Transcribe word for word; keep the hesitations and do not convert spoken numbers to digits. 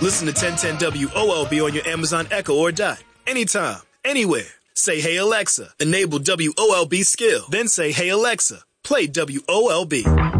Listen to ten ten W O L B on your Amazon Echo or Dot. Anytime, anywhere. Say, hey Alexa, enable W O L B skill. Then say, hey Alexa, play W O L B.